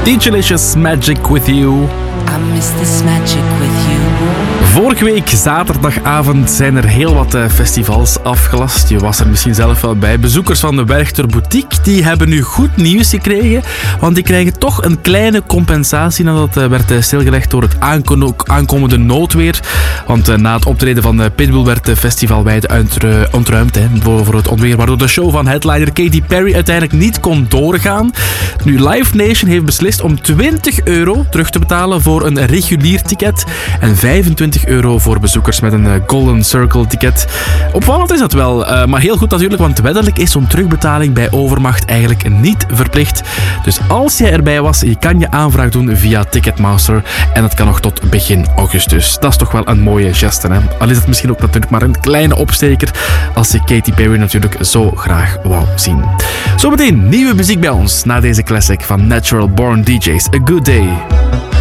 DJ-licious Magic With You. I miss this magic with you. Vorige week zaterdagavond zijn er heel wat festivals afgelast. Je was er misschien zelf wel bij. Bezoekers van de Werchter Boutique die hebben nu goed nieuws gekregen. Want die krijgen toch een kleine compensatie nadat werd stilgelegd door het aankomende noodweer. Want na het optreden van Pitbull werd de festivalwijd ontruimd voor het onweer. Waardoor de show van headliner Katy Perry uiteindelijk niet kon doorgaan. Nu, Live Nation heeft beslist om €20 terug te betalen voor een regulier ticket. En €25 voor bezoekers met een Golden Circle ticket. Opvallend is dat wel, maar heel goed natuurlijk, want wettelijk is zo'n terugbetaling bij overmacht eigenlijk niet verplicht. Dus als jij erbij was, je kan je aanvraag doen via Ticketmaster en dat kan nog tot begin augustus. Dat is toch wel een mooie geste, hè? Al is het misschien ook natuurlijk maar een kleine opsteker als je Katy Perry natuurlijk zo graag wou zien. Zometeen nieuwe muziek bij ons na deze classic van Natural Born DJs. A Good Day.